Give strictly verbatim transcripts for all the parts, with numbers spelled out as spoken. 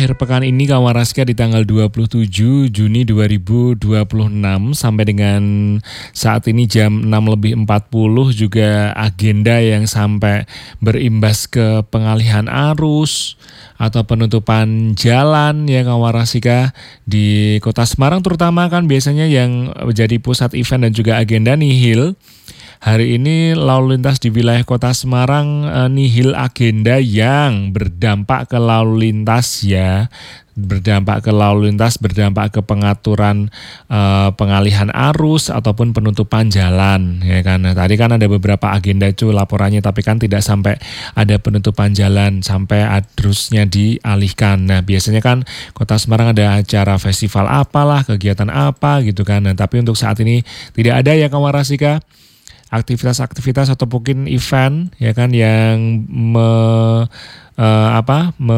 akhir pekan ini kawan Raska di tanggal dua puluh tujuh Juni dua ribu dua puluh enam sampai dengan saat ini jam enam lebih empat puluh juga agenda yang sampai berimbas ke pengalihan arus atau penutupan jalan ya kawan Raska di Kota Semarang terutama kan biasanya yang menjadi pusat event dan juga agenda nihil. Hari ini lalu lintas di wilayah Kota Semarang eh, nihil agenda yang berdampak ke lalu lintas ya, berdampak ke lalu lintas, berdampak ke pengaturan eh, pengalihan arus ataupun penutupan jalan ya kan. Nah, tadi kan ada beberapa agenda itu laporannya tapi kan tidak sampai ada penutupan jalan sampai arusnya dialihkan. Nah, biasanya kan Kota Semarang ada acara festival apalah, kegiatan apa gitu kan. Nah, tapi untuk saat ini tidak ada ya kawan Rasika. Aktivitas-aktivitas atau mungkin event ya kan yang me, uh, apa me,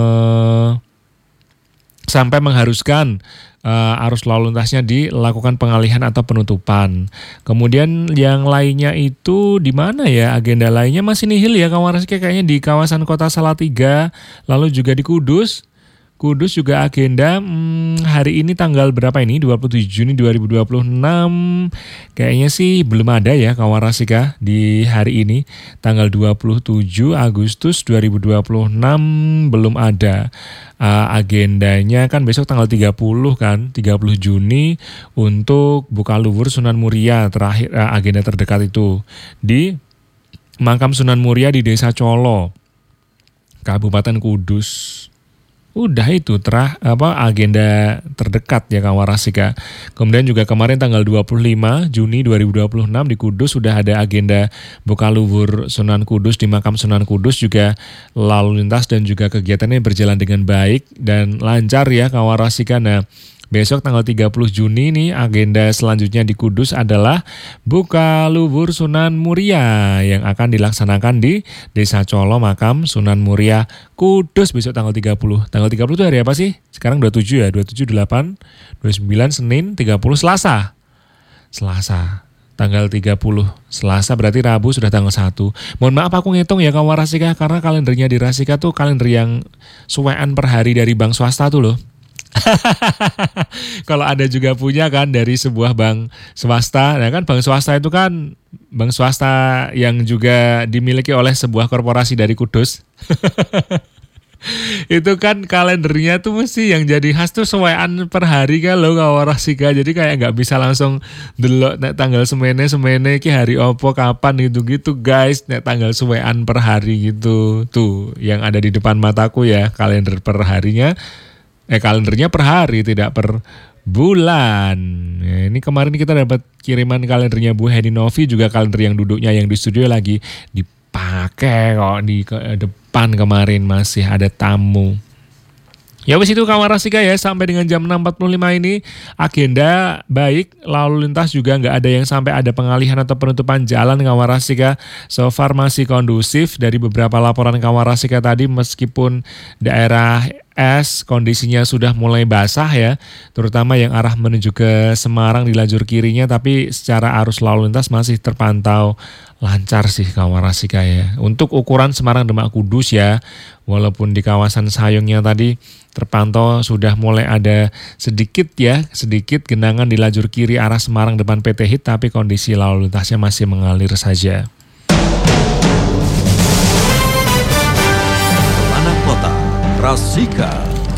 sampai mengharuskan uh, arus lalu lintasnya dilakukan pengalihan atau penutupan. Kemudian yang lainnya itu di mana ya agenda lainnya masih nihil ya kawan Raska kayaknya di kawasan Kota Salatiga, lalu juga di Kudus. Kudus juga agenda hmm, hari ini tanggal berapa ini? dua puluh tujuh Juni dua ribu dua puluh enam. Kayaknya sih belum ada ya kawan Rasika di hari ini tanggal dua puluh tujuh Agustus dua ribu dua puluh enam belum ada. Uh, agendanya kan besok tanggal tiga puluh kan, tiga puluh Juni untuk buka luwur Sunan Muria terakhir uh, agenda terdekat itu di Makam Sunan Muria di Desa Colo, Kabupaten Kudus. Udah itu terah apa agenda terdekat ya kawan Rasika. Kemudian juga kemarin tanggal dua puluh lima Juni dua ribu dua puluh enam di Kudus sudah ada agenda buka luwur Sunan Kudus di Makam Sunan Kudus, juga lalu lintas dan juga kegiatannya berjalan dengan baik dan lancar ya kawan Rasika. Nah, besok tanggal tiga puluh Juni nih agenda selanjutnya di Kudus adalah buka luwur Sunan Muria yang akan dilaksanakan di Desa Colo Makam Sunan Muria Kudus besok tanggal tiga puluh. Tanggal tiga puluh itu hari apa sih? Sekarang dua puluh tujuh ya, dua puluh tujuh, delapan, dua puluh sembilan Senin, tiga puluh Selasa. Selasa. Tanggal tiga puluh Selasa berarti Rabu sudah tanggal satu. Mohon maaf aku ngitung ya kawan Rasika karena kalendernya di Rasika tuh kalender yang suwean per hari dari bank swasta tuh loh. Kalau ada juga punya kan dari sebuah bank swasta, nah kan bank swasta itu kan bank swasta yang juga dimiliki oleh sebuah korporasi dari Kudus. Itu kan kalendernya tuh mesti yang jadi khas tuh sesuaian per hari kan lo kawan Rasika. Jadi kayak nggak bisa langsung delok nek tanggal semene semene ki hari opo kapan gitu-gitu guys. Nek tanggal sesuaian per hari gitu tuh yang ada di depan mataku ya kalender per harinya. Eh kalendernya per hari tidak per bulan. Ya, ini kemarin kita dapat kiriman kalendernya Bu Heni Novi, juga kalender yang duduknya yang di studio lagi dipakai kok di ke depan kemarin masih ada tamu. Ya wis itu kawan Rasika ya, sampai dengan jam enam empat puluh lima ini agenda baik, lalu lintas juga nggak ada yang sampai ada pengalihan atau penutupan jalan kawan Rasika. So far masih kondusif dari beberapa laporan kawan Rasika tadi, meskipun daerah es kondisinya sudah mulai basah ya, terutama yang arah menuju ke Semarang di lajur kirinya, tapi secara arus lalu lintas masih terpantau lancar sih kawan Rasika ya. Untuk ukuran Semarang Demak Kudus ya, walaupun di kawasan Sayongnya tadi terpantau sudah mulai ada sedikit ya, sedikit genangan di lajur kiri arah Semarang depan P T H I T, tapi kondisi lalu lintasnya masih mengalir saja. Anak Kota Rasika.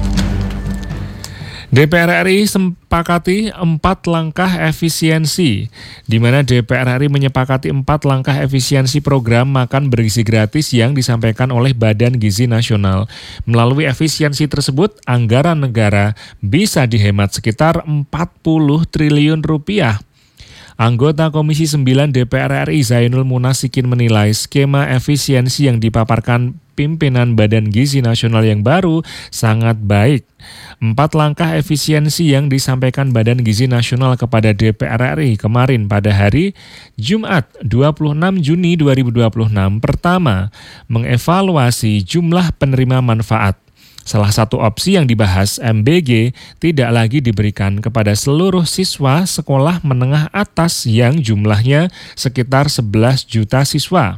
D P R R I sepakati empat langkah efisiensi, di mana D P R R I menyepakati empat langkah efisiensi program makan bergizi gratis yang disampaikan oleh Badan Gizi Nasional. Melalui efisiensi tersebut, anggaran negara bisa dihemat sekitar empat puluh triliun rupiah. Anggota Komisi sembilan D P R R I Zainul Munasikin menilai skema efisiensi yang dipaparkan pimpinan Badan Gizi Nasional yang baru sangat baik. Empat langkah efisiensi yang disampaikan Badan Gizi Nasional kepada D P R R I kemarin pada hari Jumat dua puluh enam Juni dua ribu dua puluh enam. Pertama, mengevaluasi jumlah penerima manfaat. Salah satu opsi yang dibahas M B G tidak lagi diberikan kepada seluruh siswa sekolah menengah atas yang jumlahnya sekitar sebelas juta siswa,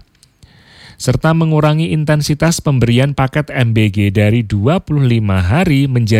serta mengurangi intensitas pemberian paket M B G dari dua puluh lima hari menjadi